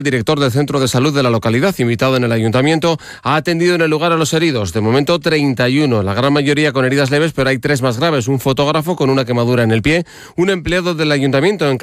El director del centro de salud de la localidad, invitado en el ayuntamiento, ha atendido en el lugar a los heridos. De momento 31, la gran mayoría con heridas leves, pero hay 3 más graves. Un fotógrafo con una quemadura en el pie, un empleado del ayuntamiento